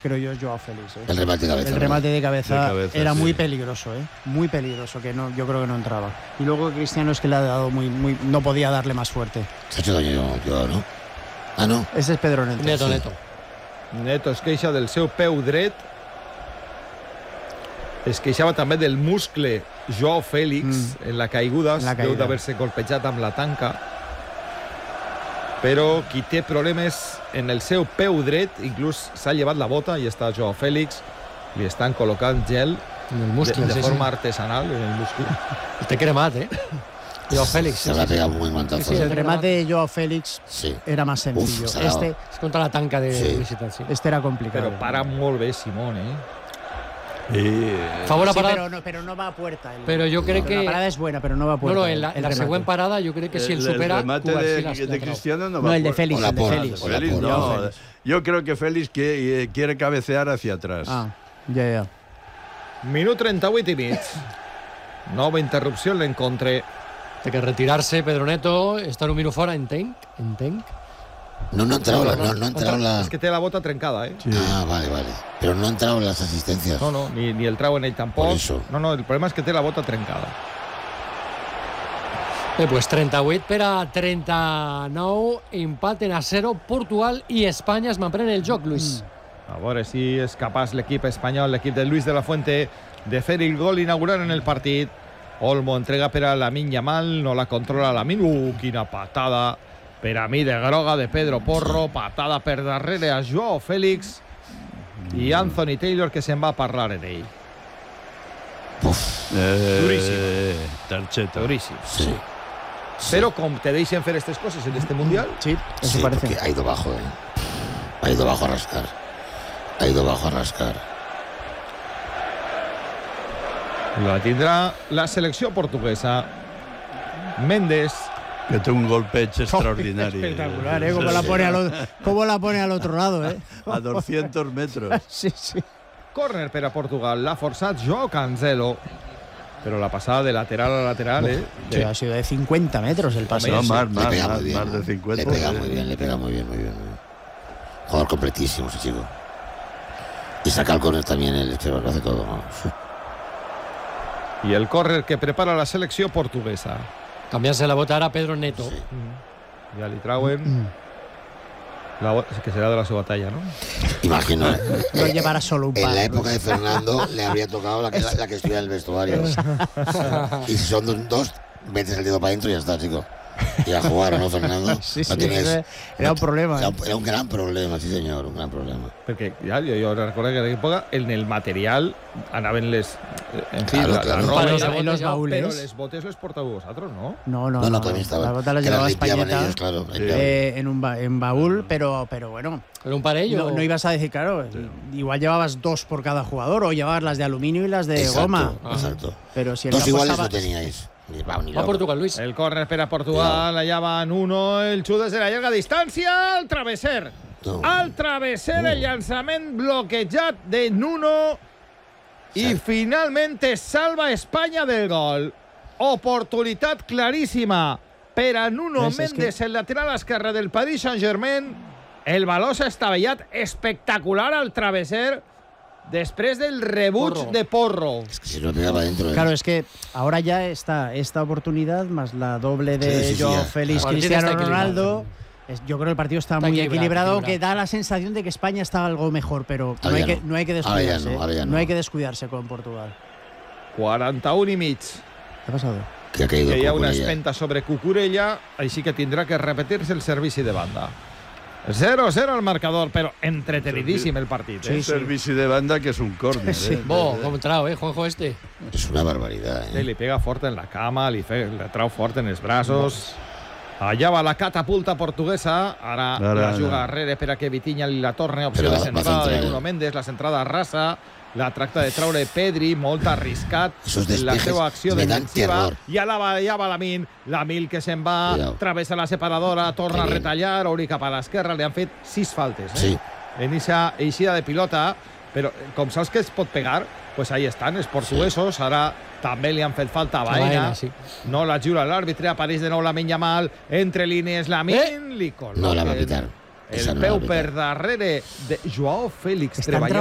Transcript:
creo yo, Joao Félix. El remate de cabeza. El remate de cabeza era muy sí. peligroso, muy peligroso, que no, yo creo que no entraba. Y luego Cristiano es que le ha dado muy, no podía darle más fuerte. Se ha hecho daño Joao, ¿no? Ah, no. Ese es Pedro Neto. Neto. Neto es queixa del seu peu dret. Es queixava també del muscle Joao Félix en la caiguda. Deu d'haver-se colpejat amb la tanca. Però qui té problemes en el seu peu dret, inclús s'ha llevat la bota i està Joao Félix, li estan col·locant gel en el muscle, de forma artesanal en el múscul. Té cremat, Joao Félix. Se l'ha pegat muy mantazo. Sí, el remate de Joao Félix era más sencillo. Es contra la tanca de visitant, sí. Este era complicado. Però para molt bé Simón, Favor a parada. Pero no va a puerta. Pero yo creo que la parada es buena, pero no va a puerta. No, en la segunda parada yo creo que si él supera. El remate de Cristiano no va no, a el de Félix. El de Félix. No, yo creo que Félix quiere cabecear hacia atrás. Ya. Minut 38 i mig. Nova interrupció en l'encontre. Té que retirarse Pedro Neto. Està un minut fora, entenc. No ha entrado la... Es que té la bota trencada, Sí. Ah, vale. Pero no ha entrado en las asistencias. No, ni el trau en ell tampoc. Por eso. No, el problema és que té la bota trencada. Pues 38 per a 39, empaten a 0 Portugal i Espanya es manprèn el joc, Luis. A veure si és capaç l'equip espanyol, l'equip de Luis de la Fuente, de fer el gol inaugural en el partit. Olmo entrega per a Lamine Yamal, no la controla Lamine. Quina patada per a mi de groga de Pedro Porro, patada per darrere a Joao Félix i Anthony Taylor, que se'n va a parlar en ell. Durísimo. Tarcheta. Durísimo. Sí. Pero com te deixen fer aquestes coses en este Mundial. Sí, eso parece. Porque ha ido bajo, Ha ido bajo a rascar. La tindrà la selecció portuguesa. Méndez. Que té un golpeig extraordinario. Espectacular, ¿Cómo la pone al otro lado, A 200 metros. Sí. Córner per a Portugal. L'ha forçat Joao Cancelo. Pero la pasada de lateral a lateral, Sí, ha sido de 50 metros el pase. No, más de 50. Le pega muy bien. Jugador completísimo ese chico. Y saca el córner también, el exterior, lo hace todo. Y el córner que prepara la selección portuguesa. Cambiarse la bota ara Pedro Neto. Sí. Ya le trauen que será de la su batalla, ¿no? Imagino. No llevará solo un par. En la época de Fernando le habría tocado la que estuviera en el vestuario. Y si son dos, metes el dedo para adentro y ya está, chico. Y a jugar, ¿o no, Fernando? Sí, no tienes, era un problema. Era un gran problema, sí, señor, un gran problema. Porque ya yo recuerdo que en la época en el material anaven les... En fin, claro, la roba en los baúles. Pero les botes los portavos vosotros, ¿no? No, también estaban. Las botas las llevaba Españeta ellos, claro. en baúl, pero bueno. ¿Pero un parello? No ibas a decir, claro, igual llevabas 2 por cada jugador o llevabas las de aluminio y las de goma. Exacto. Pero si dos iguales no teníais. Va Portugal, Luis. El córner espera Portugal, allá van 1, el xut desde la llarga distància, al travesser. Al travesser, el llançament bloquejat de Nuno y finalmente salva España del gol. Oportunidad clarísima per a Nuno Méndez, el lateral esquerre del Paris Saint-Germain. El baló s'ha estavellat espectacular al travesser después del rebuig de Porro. Es que si lo pegaba dentro. Claro, es que ahora ya está esta oportunidad más la doble de Joao Félix, Cristiano Ronaldo. Yo creo que el partido está muy equilibrado, que da la sensación de que España está algo mejor, pero no hay que descuidarse. No hay que descuidarse con Portugal. 41 i mig. ¿Qué ha pasado? Que hi ha una espenta sobre Cucurella, així que tindrà que repetir-se el servici de banda. 0-0 al marcador, pero entretenidísimo el partido. Sí, servicio de banda que es un córner. ¿Cómo trao, Juanjo este? Es una barbaridad. Le pega fuerte en la cama, le trau fuerte en los brazos. Allà va la catapulta portuguesa. Ara la juga darrere per a que Vitinha li la torne. Opció de centrada de Nuno Méndez, la centrada rasa. La tracta de traure Pedri, molt arriscat la seva acció defensiva. I allà va Lamine que se'n va, travessa la separadora, torna a retallar, obri cap a l'esquerra. Li han fet 6 faltes en aquesta eixida de pilota, però com saps que es pot pegar, pues ahí estan els portuguesos. Ara també li han fet falta a Baena, no la jura l'àrbitre, apareix de nou Lamine Yamal, entre línies Lamine, li col·loca no la va pitar. El peu per darrere de Joao Félix.